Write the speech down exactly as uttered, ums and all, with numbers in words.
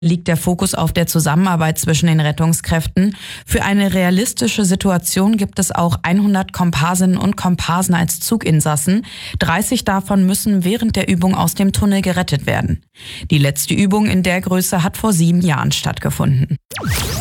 liegt der Fokus auf der Zusammenarbeit zwischen den Rettungskräften. Für eine realistische Situation gibt es auch hundert Komparsinnen und Komparsen als Zuginsassen. dreißig davon müssen während der Übung aus dem Tunnel gerettet werden. Die letzte Übung in der Größe hat vor sieben Jahren stattgefunden.